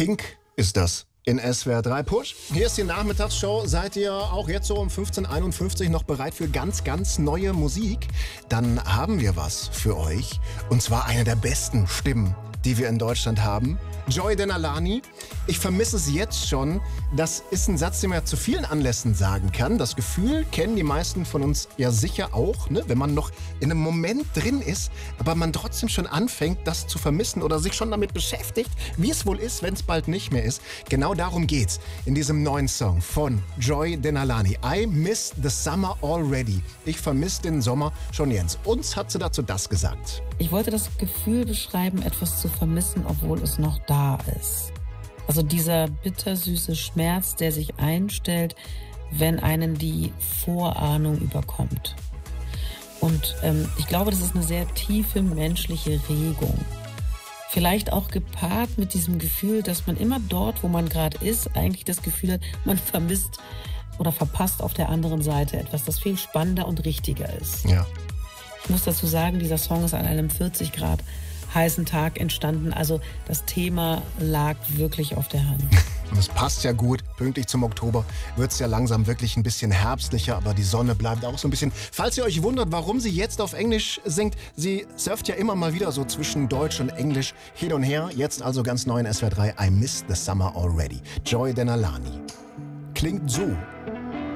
Pink ist das in SWR 3 Push. Hier ist die Nachmittagsshow. Seid ihr auch jetzt so um 15:51 noch bereit für ganz, ganz neue Musik? Dann haben wir was für euch. Und zwar eine der besten Stimmen, die wir in Deutschland haben. Joy Denalani. Ich vermisse es jetzt schon. Das ist ein Satz, den man ja zu vielen Anlässen sagen kann. Das Gefühl kennen die meisten von uns ja sicher auch, ne? Wenn man noch in einem Moment drin ist, aber man trotzdem schon anfängt, das zu vermissen oder sich schon damit beschäftigt, wie es wohl ist, wenn es bald nicht mehr ist. Genau darum geht's in diesem neuen Song von Joy Denalani. I miss the summer already. Ich vermisse den Sommer schon jetzt. Uns hat sie dazu das gesagt. Ich wollte das Gefühl beschreiben, etwas zu vermissen, obwohl es noch da ist. Also dieser bittersüße Schmerz, der sich einstellt, wenn einen die Vorahnung überkommt. Und ich glaube, das ist eine sehr tiefe menschliche Regung. Vielleicht auch gepaart mit diesem Gefühl, dass man immer dort, wo man gerade ist, eigentlich das Gefühl hat, man vermisst oder verpasst auf der anderen Seite etwas, das viel spannender und richtiger ist. Ja. Ich muss dazu sagen, dieser Song ist an einem 40 Grad heißen Tag entstanden. Also das Thema lag wirklich auf der Hand. Und es passt ja gut. Pünktlich zum Oktober wird es ja langsam wirklich ein bisschen herbstlicher, aber die Sonne bleibt auch so ein bisschen. Falls ihr euch wundert, warum sie jetzt auf Englisch singt, sie surft ja immer mal wieder so zwischen Deutsch und Englisch hin und her. Jetzt also ganz neu in SWR 3, I miss the summer already. Joy Denalani. Klingt so.